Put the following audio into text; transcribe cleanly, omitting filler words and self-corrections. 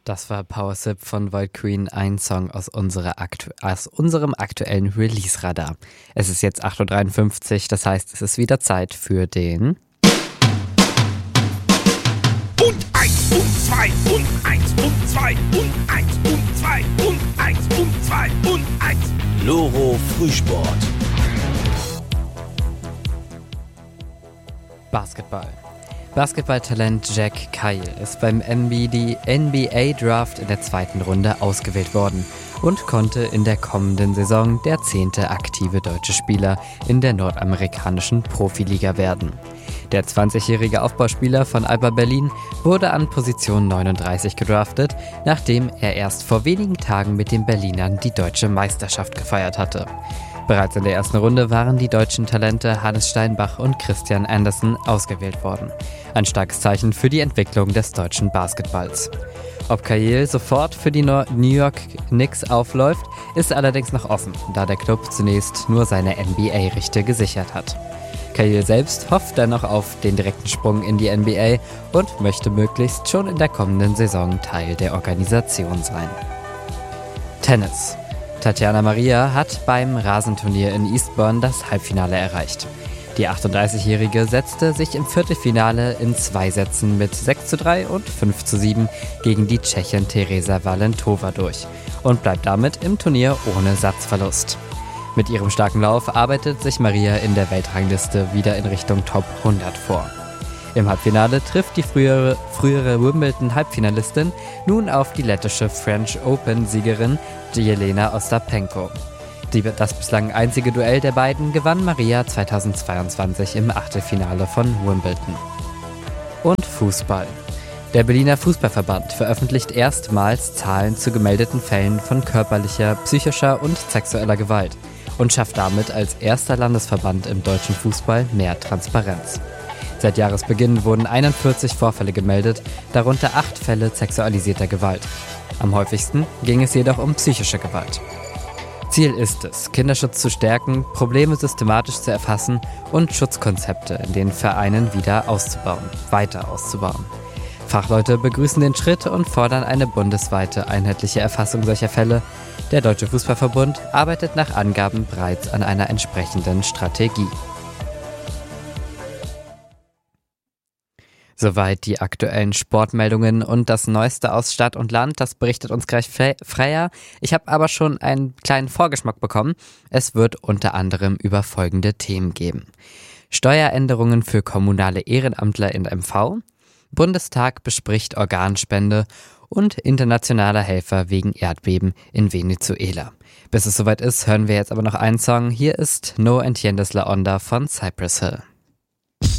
Das war Power Sip von Void Queen, ein Song aus unserem aktuellen Release-Radar. Es ist jetzt 8.53 Uhr, das heißt, es ist wieder Zeit für den... Und 1 und 2 und 1 und 2 und 1 und 2 und 1 und 2 und 1. Loro Frühsport. Basketball. Basketballtalent Jack Kyle ist beim NBA-Draft in der 2. Runde ausgewählt worden und konnte in der kommenden Saison der 10. aktive deutsche Spieler in der nordamerikanischen Profiliga werden. Der 20-jährige Aufbauspieler von Alba Berlin wurde an Position 39 gedraftet, nachdem er erst vor wenigen Tagen mit den Berlinern die deutsche Meisterschaft gefeiert hatte. Bereits in der ersten Runde waren die deutschen Talente Hannes Steinbach und Christian Andersen ausgewählt worden. Ein starkes Zeichen für die Entwicklung des deutschen Basketballs. Ob Kyle sofort für die New York Knicks aufläuft, ist allerdings noch offen, da der Club zunächst nur seine NBA-Rechte gesichert hat. Kyle selbst hofft dennoch auf den direkten Sprung in die NBA und möchte möglichst schon in der kommenden Saison Teil der Organisation sein. Tennis. Tatjana Maria hat beim Rasenturnier in Eastbourne das Halbfinale erreicht. Die 38-Jährige setzte sich im Viertelfinale in 2 Sätzen mit 6:3 und 5:7 gegen die Tschechin Teresa Valentova durch und bleibt damit im Turnier ohne Satzverlust. Mit ihrem starken Lauf arbeitet sich Maria in der Weltrangliste wieder in Richtung Top 100 vor. Im Halbfinale trifft die frühere Wimbledon-Halbfinalistin nun auf die lettische French Open-Siegerin Jelena Ostapenko. Das bislang einzige Duell der beiden gewann Maria 2022 im Achtelfinale von Wimbledon. Und Fußball. Der Berliner Fußballverband veröffentlicht erstmals Zahlen zu gemeldeten Fällen von körperlicher, psychischer und sexueller Gewalt und schafft damit als erster Landesverband im deutschen Fußball mehr Transparenz. Seit Jahresbeginn wurden 41 Vorfälle gemeldet, darunter 8 Fälle sexualisierter Gewalt. Am häufigsten ging es jedoch um psychische Gewalt. Ziel ist es, Kinderschutz zu stärken, Probleme systematisch zu erfassen und Schutzkonzepte in den Vereinen weiter auszubauen. Fachleute begrüßen den Schritt und fordern eine bundesweite einheitliche Erfassung solcher Fälle. Der Deutsche Fußballverbund arbeitet nach Angaben bereits an einer entsprechenden Strategie. Soweit die aktuellen Sportmeldungen und das Neueste aus Stadt und Land, das berichtet uns gleich Freya. Ich habe aber schon einen kleinen Vorgeschmack bekommen. Es wird unter anderem über folgende Themen geben: Steueränderungen für kommunale Ehrenamtler in MV, Bundestag bespricht Organspende und internationaler Helfer wegen Erdbeben in Venezuela. Bis es soweit ist, hören wir jetzt aber noch einen Song. Hier ist No Entiendes la Onda von Cypress Hill.